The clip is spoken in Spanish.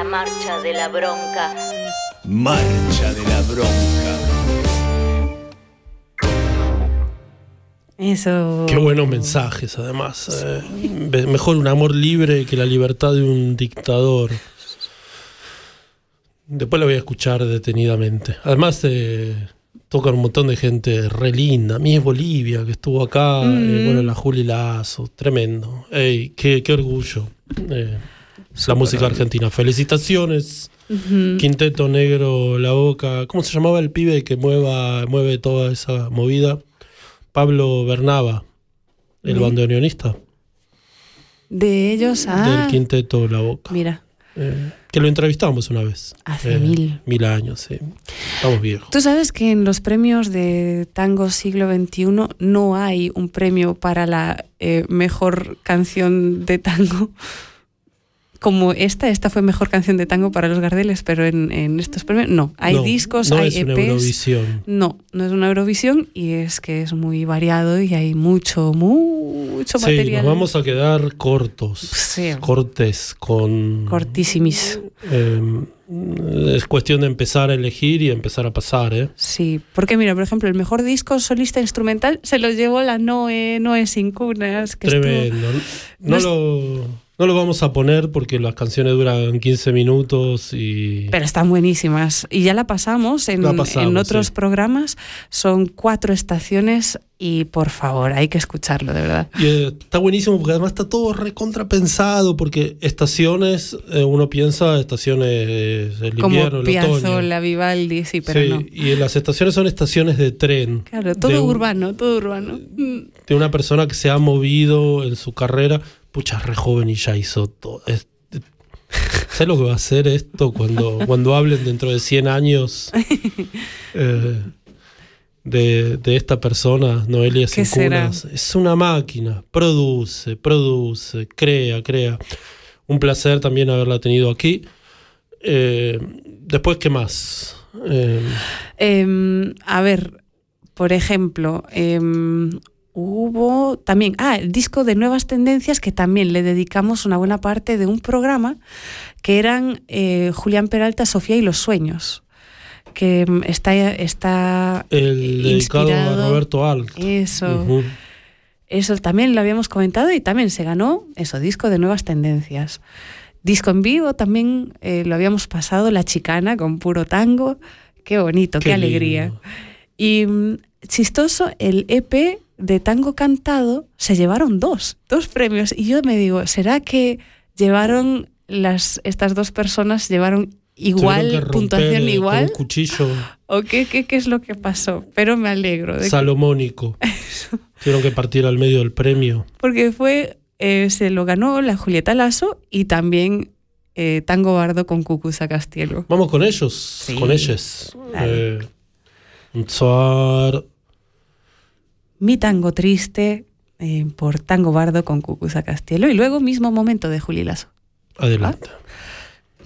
La marcha de la bronca. Marcha de la bronca. Eso. Qué buenos mensajes, además. Mejor un amor libre que la libertad de un dictador. Después lo voy a escuchar detenidamente. Además, tocan un montón de gente re linda. Mi es Bolivia, que estuvo acá. Bueno, la Juli Lazo. Tremendo. Ey, qué orgullo. La música argentina. Felicitaciones. Quinteto Negro, La Boca. ¿Cómo se llamaba el pibe que mueve toda esa movida? Pablo Bernaba, el bandoneonista. De ellos, del Quinteto La Boca. Mira. Que lo entrevistamos una vez. Hace 1000 años, sí. Estamos viejos. Tú sabes que en los premios de Tango Siglo XXI no hay un premio para la mejor canción de tango. Como esta fue mejor canción de tango para los Gardeles, pero en estos premios no. Hay discos, hay EPs. No es una Eurovisión. No es una Eurovisión y es que es muy variado y hay mucho material. Sí, nos vamos a quedar cortos. Sí. Cortes con... Cortísimis. Es cuestión de empezar a elegir y empezar a pasar, ¿eh? Sí, porque mira, por ejemplo, el mejor disco solista instrumental se lo llevó la Noé Sin Cunas. Que tremendo. No lo vamos a poner porque las canciones duran 15 minutos y... Pero están buenísimas. Y ya la pasamos en otros programas. Son 4 estaciones y, por favor, hay que escucharlo, de verdad. Y está buenísimo porque además está todo recontrapensado porque estaciones, uno piensa estaciones del invierno, el otoño. Como Piazzolla, Vivaldi, sí, pero no. Y las estaciones son estaciones de tren. Claro, todo urbano. De una persona que se ha movido en su carrera... Pucha, re joven y ya hizo todo. ¿Sabes lo que va a hacer esto cuando hablen dentro de 100 años de esta persona, Noelia Sin Cunas? Es una máquina. Produce, crea. Un placer también haberla tenido aquí. Después, ¿qué más? A ver, por ejemplo... hubo también el disco de Nuevas Tendencias, que también le dedicamos una buena parte de un programa, que eran Julián Peralta, Sofía y los sueños, que está el dedicado a Roberto Alt. Eso. Eso también lo habíamos comentado y también se ganó disco de Nuevas Tendencias. Disco en vivo también lo habíamos pasado, La Chicana con puro tango. Qué bonito, qué alegría. Y chistoso, el EP de tango cantado se llevaron dos premios y yo me digo, ¿será que llevaron estas dos personas llevaron igual, puntuación igual? Con un cuchillo. ¿O qué es lo que pasó? Pero me alegro. Salomónico. Tuvieron que partir al medio del premio. Porque se lo ganó la Julieta Lasso y también Tango Bardo con Cucuza Castielo. Vamos con ellos, sí. Con ellos. Suar. Mi tango triste por Tango Bardo con Cucuza Castielo y luego mismo momento de Juli Lasso. Adelante.